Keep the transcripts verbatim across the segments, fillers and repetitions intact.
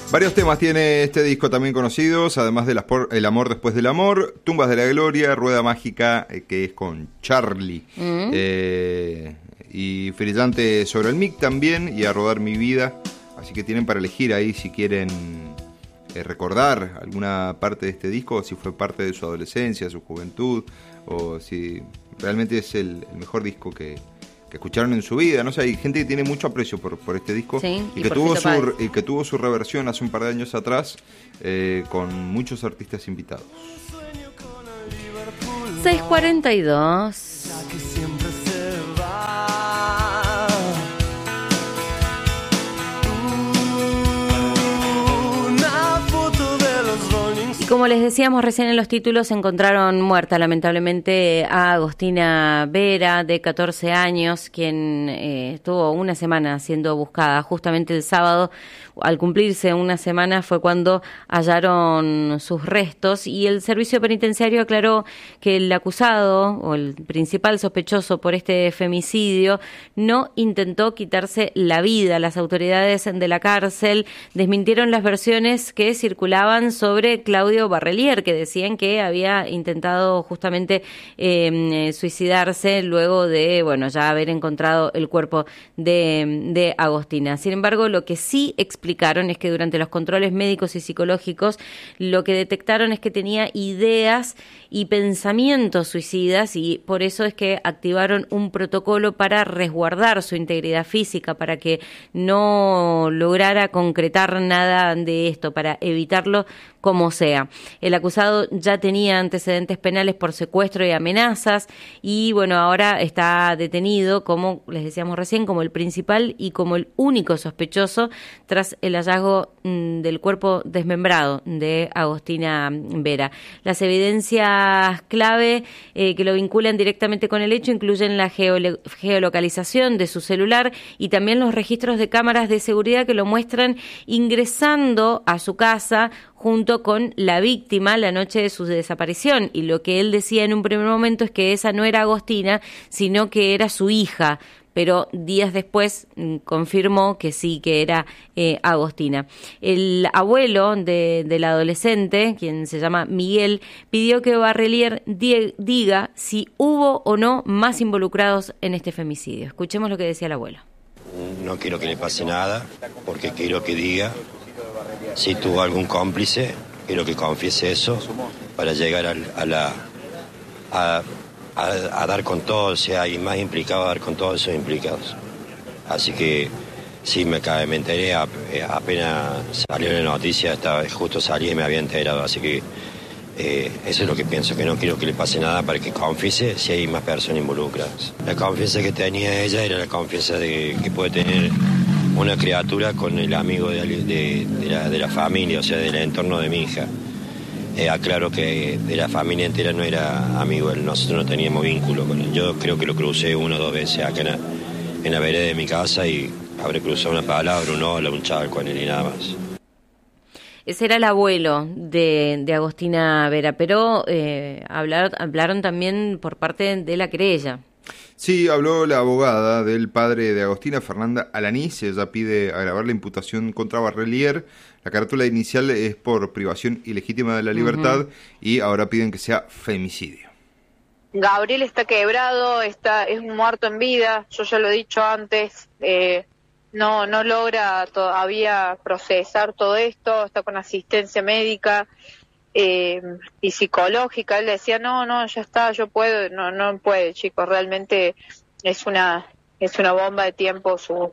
Varios temas tiene este disco también conocidos, además de El amor después del amor, Tumbas de la gloria, Rueda mágica, eh, que es con Charlie, mm. eh, y Brillante sobre el mic también, y A rodar mi vida. Así que tienen para elegir ahí si quieren eh, recordar alguna parte de este disco, o si fue parte de su adolescencia, su juventud, o si realmente es el, el mejor disco que... que escucharon en su vida, no sé, hay gente que tiene mucho aprecio por, por este disco, sí, y, y que tuvo su, y que tuvo su reversión hace un par de años atrás, eh, con muchos artistas invitados. seis cuarenta y dos. Como les decíamos recién en los títulos, encontraron muerta lamentablemente a Agostina Vera, de catorce años, quien eh, estuvo una semana siendo buscada. Justamente el sábado, al cumplirse una semana, fue cuando hallaron sus restos, y el servicio penitenciario aclaró que el acusado, o el principal sospechoso por este femicidio, no intentó quitarse la vida. Las autoridades de la cárcel desmintieron las versiones que circulaban sobre Claudio Barrelier, que decían que había intentado justamente eh, suicidarse luego de, bueno, ya haber encontrado el cuerpo de, de Agostina. Sin embargo, lo que sí explicaron es que durante los controles médicos y psicológicos, lo que detectaron es que tenía ideas y pensamientos suicidas, y por eso es que activaron un protocolo para resguardar su integridad física, para que no lograra concretar nada de esto, para evitarlo como sea. El acusado ya tenía antecedentes penales por secuestro y amenazas, y bueno, ahora está detenido, como les decíamos recién, como el principal y como el único sospechoso tras el hallazgo mm, del cuerpo desmembrado de Agostina Vera. Las evidencias clave eh, que lo vinculan directamente con el hecho incluyen la geolo- geolocalización de su celular y también los registros de cámaras de seguridad que lo muestran ingresando a su casa junto con la víctima la noche de su desaparición, y lo que él decía en un primer momento es que esa no era Agostina, sino que era su hija, pero días después mm, confirmó que sí, que era eh, Agostina. El abuelo de, del adolescente, quien se llama Miguel, pidió que Barrelier die, diga si hubo o no más involucrados en este femicidio. Escuchemos lo que decía el abuelo. No quiero que le pase nada, porque quiero que diga si tuvo algún cómplice, quiero que confiese eso para llegar a, a la a, a, a dar con todo, o sea, y más implicado a dar con todos esos implicados. Así que sí, me, me enteré, apenas salió la noticia, estaba, justo salí y me había enterado, así que eh, eso es lo que pienso, que no quiero que le pase nada para que confiese si hay más personas involucradas. La confianza que tenía ella era la confianza de que puede tener una criatura con el amigo de, de, de, la, de la familia, o sea, del entorno de mi hija. Eh, aclaro que de la familia entera no era amigo, nosotros no teníamos vínculo con él. Yo creo que lo crucé una o dos veces acá en la, en la vereda de mi casa, y habré cruzado una palabra, un hola, un chal con él y nada más. Ese era el abuelo de, de Agostina Vera, pero eh, hablar, hablaron también por parte de la querella. Sí, habló la abogada del padre de Agostina, Fernanda Alanís. Ella pide agravar la imputación contra Barrelier. La carátula inicial es por privación ilegítima de la libertad, uh-huh. y ahora piden que sea femicidio. Gabriel está quebrado, está es un muerto en vida, yo ya lo he dicho antes, eh, no no logra todavía procesar todo esto, está con asistencia médica eh, y psicológica. Él decía, no, no, ya está, yo puedo, no no puede, chicos, realmente es una es una bomba de tiempo su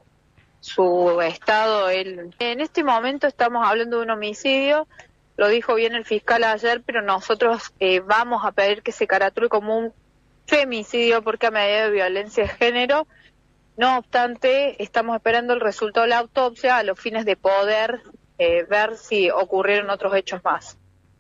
su estado. Él en este momento estamos hablando de un homicidio, lo dijo bien el fiscal ayer, pero nosotros eh, vamos a pedir que se caratule como un femicidio porque a medida de violencia de género. No obstante, estamos esperando el resultado de la autopsia a los fines de poder eh, ver si ocurrieron otros hechos más.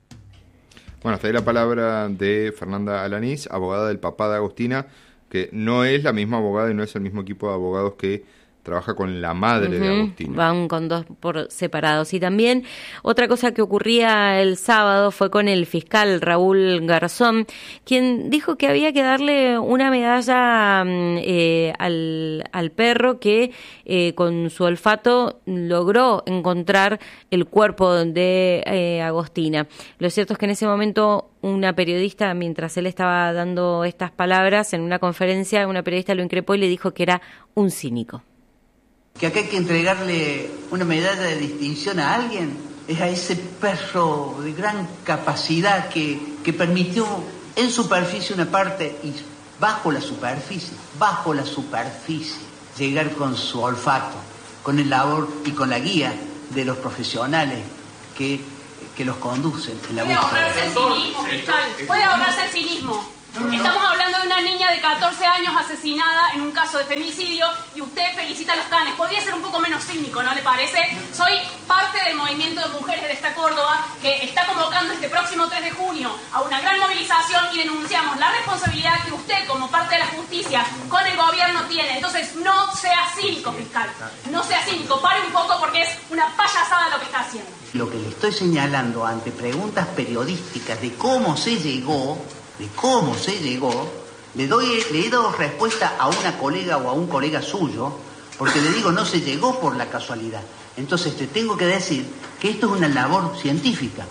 Bueno, hasta ahí la palabra de Fernanda Alanís, abogada del papá de Agostina, que no es la misma abogada y no es el mismo equipo de abogados que trabaja con la madre uh-huh. de Agostina. Van con dos por separados. Y también otra cosa que ocurría el sábado fue con el fiscal Raúl Garzón, quien dijo que había que darle una medalla eh, al, al perro que eh, con su olfato logró encontrar el cuerpo de eh, Agostina. Lo cierto es que en ese momento una periodista, mientras él estaba dando estas palabras en una conferencia, una periodista lo increpó y le dijo que era un cínico. Que acá hay que entregarle una medalla de distinción a alguien, es a ese perro de gran capacidad que, que permitió en superficie una parte y bajo la superficie, bajo la superficie, llegar con su olfato, con el labor y con la guía de los profesionales que, que los conducen en la búsqueda. Puede ahorrarse el cinismo, fiscal, puede ahorrarse el cinismo. Estamos hablando de una niña de catorce años asesinada en un caso de femicidio y usted felicita a los canes. Podría ser un poco menos cínico, ¿no le parece? Soy parte del movimiento de mujeres de esta Córdoba que está convocando este próximo tres de junio a una gran movilización y denunciamos la responsabilidad que usted como parte de la justicia con el gobierno tiene. Entonces no sea cínico, fiscal. No sea cínico. Pare un poco porque es una payasada lo que está haciendo. Lo que le estoy señalando ante preguntas periodísticas de cómo se llegó... de cómo se llegó, le doy, le he dado respuesta a una colega o a un colega suyo, porque le digo, no se llegó por la casualidad. Entonces te tengo que decir que esto es una labor científica.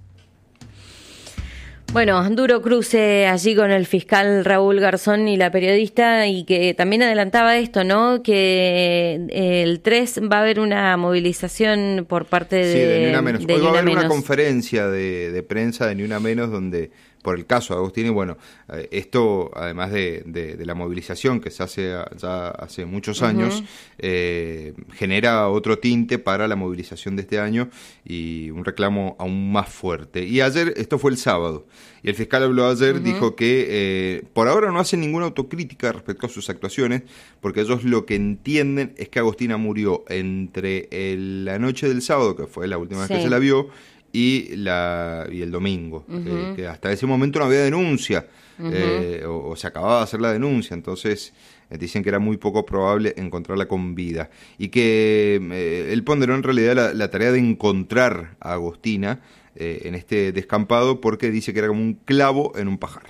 Bueno, duro cruce allí con el fiscal Raúl Garzón y la periodista, y que también adelantaba esto, ¿no? Que el tres va a haber una movilización por parte de, sí, de Ni Una Menos. De Hoy va a haber Menos. una conferencia de, de prensa de Ni Una Menos donde, por el caso de Agostina, y bueno, eh, esto además de, de, de la movilización que se hace ya hace muchos años, uh-huh. eh, genera otro tinte para la movilización de este año y un reclamo aún más fuerte. Y ayer, esto fue el sábado, y el fiscal habló ayer, uh-huh. dijo que eh, por ahora no hacen ninguna autocrítica respecto a sus actuaciones, porque ellos lo que entienden es que Agostina murió entre el, la noche del sábado, que fue la última sí. vez que se la vio, y la y el domingo, uh-huh. eh, que hasta ese momento no había denuncia, uh-huh. eh, o, o se acababa de hacer la denuncia, entonces eh, dicen que era muy poco probable encontrarla con vida, y que eh, él ponderó en realidad la, la tarea de encontrar a Agostina eh, en este descampado, porque dice que era como un clavo en un pajar.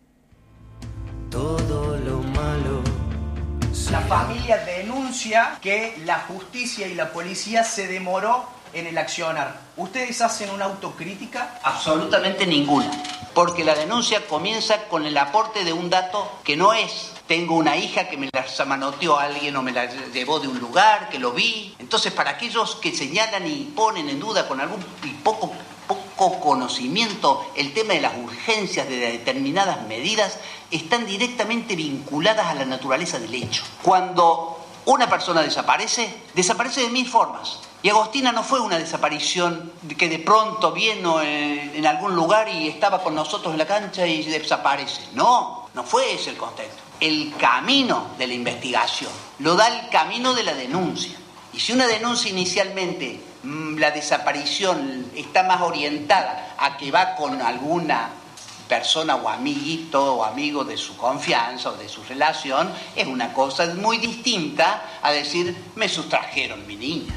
Todo lo malo. La familia denuncia que la justicia y la policía se demoró en el accionar. ¿Ustedes hacen una autocrítica? Absolutamente ninguna, porque la denuncia comienza con el aporte de un dato que no es: tengo una hija que me la manoteó alguien o me la llevó de un lugar, que lo vi. Entonces, para aquellos que señalan y ponen en duda con algún y poco, poco conocimiento el tema de las urgencias de determinadas medidas, están directamente vinculadas a la naturaleza del hecho. Cuando una persona desaparece, desaparece de mil formas. Y Agostina no fue una desaparición que de pronto vino en, en algún lugar y estaba con nosotros en la cancha y desaparece. No, no fue ese el contexto. El camino de la investigación lo da el camino de la denuncia. Y si una denuncia inicialmente, mmm, la desaparición está más orientada a que va con alguna persona o amiguito o amigo de su confianza o de su relación, es una cosa muy distinta a decir, me sustrajeron mi niña.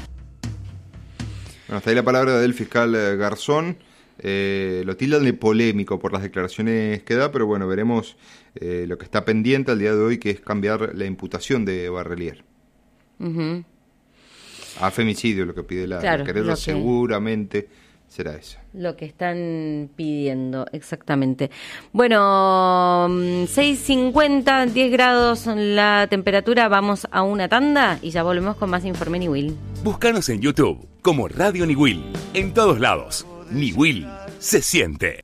Bueno, hasta ahí la palabra del fiscal Garzón. Eh, lo tildan de polémico por las declaraciones que da, pero bueno, veremos eh, lo que está pendiente al día de hoy, que es cambiar la imputación de Barrelier. Uh-huh. A femicidio, lo que pide la, claro, la querella, que... seguramente será eso. Lo que están pidiendo, exactamente. Bueno, seis cincuenta, diez grados la temperatura, vamos a una tanda y ya volvemos con más Informe Niwil. Búscanos en YouTube como Radio Niwil, en todos lados. Niwil se siente.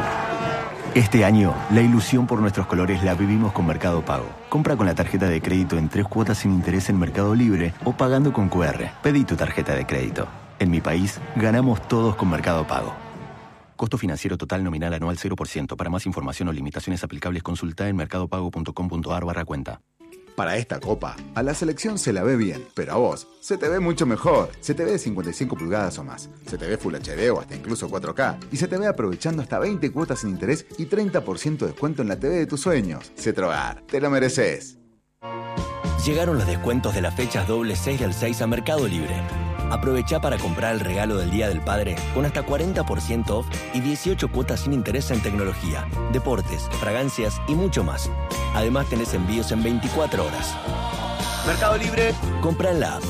Este año, la ilusión por nuestros colores la vivimos con Mercado Pago. Compra con la tarjeta de crédito en tres cuotas sin interés en Mercado Libre o pagando con cu erre. Pedí tu tarjeta de crédito. En mi país, ganamos todos con Mercado Pago. Costo financiero total nominal anual cero por ciento. Para más información o limitaciones aplicables, consulta en mercadopago.com.ar barra cuenta. Para esta copa, a la selección se la ve bien, pero a vos se te ve mucho mejor. Se te ve de cincuenta y cinco pulgadas o más, se te ve Full H D o hasta incluso cuatro K, y se te ve aprovechando hasta veinte cuotas sin interés y treinta por ciento de descuento en la T V de tus sueños. Cetrogar, te lo mereces. Llegaron los descuentos de las fechas doble seis del seis a Mercado Libre. Aprovecha para comprar el regalo del Día del Padre con hasta cuarenta por ciento off y dieciocho cuotas sin interés en tecnología, deportes, fragancias y mucho más. Además tenés envíos en veinticuatro horas. Mercado Libre, compra en la app.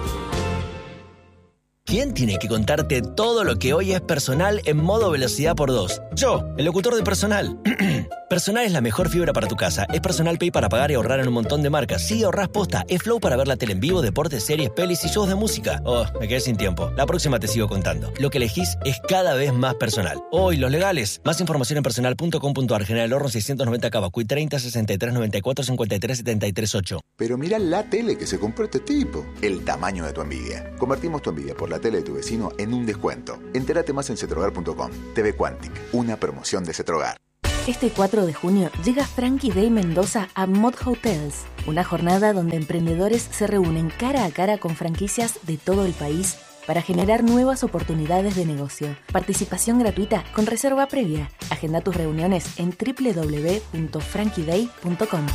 ¿Quién tiene que contarte todo lo que hoy es Personal en modo velocidad por dos? Yo, el locutor de Personal. Personal es la mejor fibra para tu casa. Es Personal Pay para pagar y ahorrar en un montón de marcas. Sí, ahorrás posta. Es Flow para ver la tele en vivo, deportes, series, pelis y shows de música. Oh, me quedé sin tiempo. La próxima te sigo contando. Lo que elegís es cada vez más Personal. Hoy, los legales. Más información en personal punto com punto a r. General Horno seiscientos noventa Cavacuy treinta sesenta y tres noventa y cuatro cincuenta y tres setenta y tres ocho. Pero mira la tele que se compró este tipo. El tamaño de tu envidia. Convertimos tu envidia por la tele de tu vecino en un descuento. Entérate más en cetrogar punto com. T V Quantic, una promoción de Cetrogar. Este cuatro de junio llega Frankie Day Mendoza a Mod Hotels, una jornada donde emprendedores se reúnen cara a cara con franquicias de todo el país para generar nuevas oportunidades de negocio. Participación gratuita con reserva previa. Agenda tus reuniones en doble u doble u doble u punto frankie day punto com.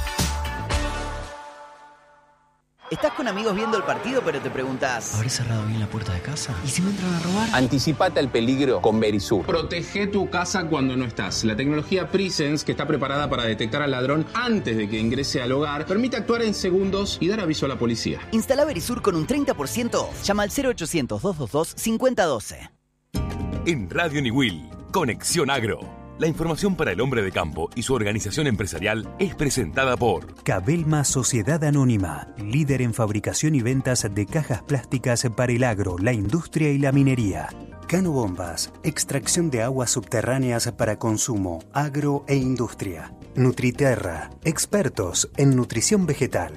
Estás con amigos viendo el partido, pero te preguntas, ¿habré cerrado bien la puerta de casa? ¿Y si me entran a robar? Anticipate al peligro con Verisur. Protege tu casa cuando no estás. La tecnología Presence, que está preparada para detectar al ladrón antes de que ingrese al hogar, permite actuar en segundos y dar aviso a la policía. Instala Verisur con un treinta por ciento off. Llama al cero ochocientos, doscientos veintidós, cincuenta doce. En Radio Niwil, Conexión Agro. La información para el hombre de campo y su organización empresarial es presentada por Cabelma Sociedad Anónima, líder en fabricación y ventas de cajas plásticas para el agro, la industria y la minería. Cano Bombas, extracción de aguas subterráneas para consumo, agro e industria. Nutriterra, expertos en nutrición vegetal.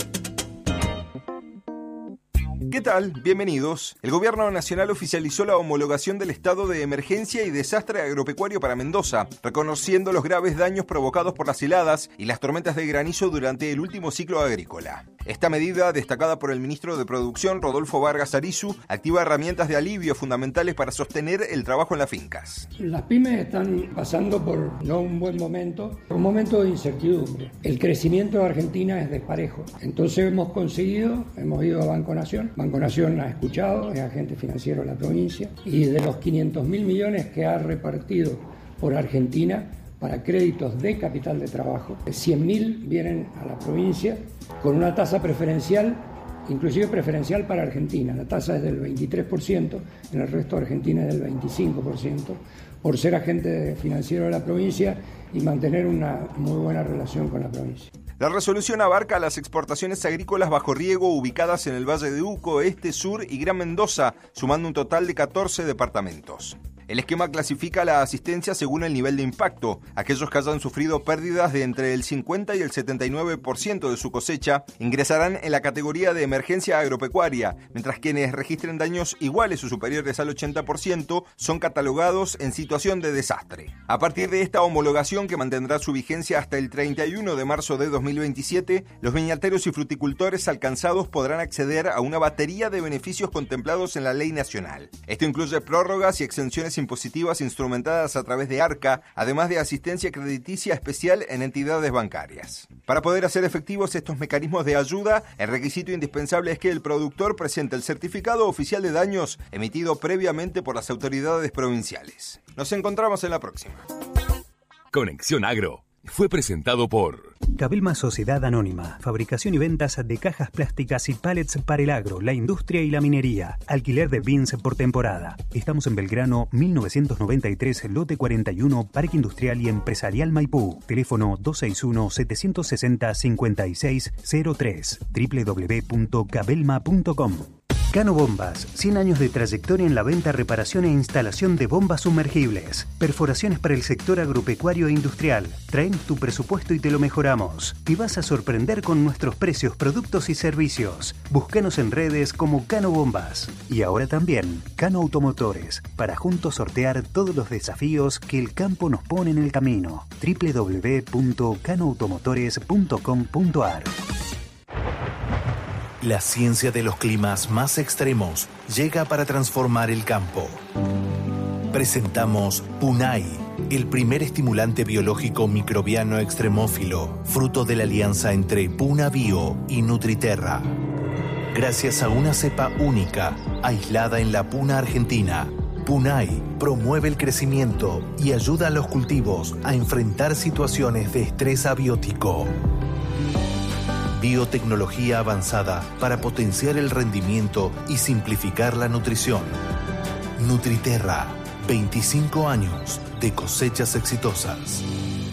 ¿Qué tal? Bienvenidos. El Gobierno Nacional oficializó la homologación del estado de emergencia y desastre agropecuario para Mendoza, reconociendo los graves daños provocados por las heladas y las tormentas de granizo durante el último ciclo agrícola. Esta medida, destacada por el ministro de Producción, Rodolfo Vargas Arizu, activa herramientas de alivio fundamentales para sostener el trabajo en las fincas. Las pymes están pasando por no un buen momento, un momento de incertidumbre. El crecimiento de Argentina es desparejo. Entonces hemos conseguido, hemos ido a Banco Nación, Banco Nación ha escuchado, es agente financiero de la provincia, y de los quinientos mil millones que ha repartido por Argentina para créditos de capital de trabajo, cien mil vienen a la provincia con una tasa preferencial, inclusive preferencial para Argentina. La tasa es del veintitrés por ciento, en el resto de Argentina es del veinticinco por ciento, por ser agente financiero de la provincia y mantener una muy buena relación con la provincia. La resolución abarca las exportaciones agrícolas bajo riego ubicadas en el Valle de Uco, Este, Sur y Gran Mendoza, sumando un total de catorce departamentos. El esquema clasifica la asistencia según el nivel de impacto. Aquellos que hayan sufrido pérdidas de entre el cincuenta y el setenta y nueve por ciento de su cosecha ingresarán en la categoría de emergencia agropecuaria, mientras quienes registren daños iguales o superiores al ochenta por ciento son catalogados en situación de desastre. A partir de esta homologación, que mantendrá su vigencia hasta el treinta y uno de marzo de dos mil veintisiete, los viñateros y fruticultores alcanzados podrán acceder a una batería de beneficios contemplados en la ley nacional. Esto incluye prórrogas y exenciones impositivas instrumentadas a través de ARCA, además de asistencia crediticia especial en entidades bancarias. Para poder hacer efectivos estos mecanismos de ayuda, el requisito indispensable es que el productor presente el certificado oficial de daños emitido previamente por las autoridades provinciales. Nos encontramos en la próxima. Conexión Agro fue presentado por Cabelma Sociedad Anónima, fabricación y ventas de cajas plásticas y pallets para el agro, la industria y la minería. Alquiler de bins por temporada. Estamos en Belgrano mil novecientos noventa y tres, lote cuarenta y uno, Parque Industrial y Empresarial Maipú. Teléfono dos seis uno, siete seis cero, cinco seis cero tres, doble u doble u doble u punto cabelma punto com. Cano Bombas, cien años de trayectoria en la venta, reparación e instalación de bombas sumergibles. Perforaciones para el sector agropecuario e industrial. Traemos tu presupuesto y te lo mejoramos. Te vas a sorprender con nuestros precios, productos y servicios. Búscanos en redes como Cano Bombas. Y ahora también Cano Automotores, para juntos sortear todos los desafíos que el campo nos pone en el camino. doble u doble u doble u punto cano automotores punto com punto a r. La ciencia de los climas más extremos llega para transformar el campo. presentamos Punai, el primer estimulante biológico microbiano extremófilo, fruto de la alianza entre Puna Bio y Nutriterra. Gracias a una cepa única, aislada en la puna argentina, Punai promueve el crecimiento y ayuda a los cultivos a enfrentar situaciones de estrés abiótico. Biotecnología avanzada para potenciar el rendimiento y simplificar la nutrición. Nutriterra, veinticinco años de cosechas exitosas.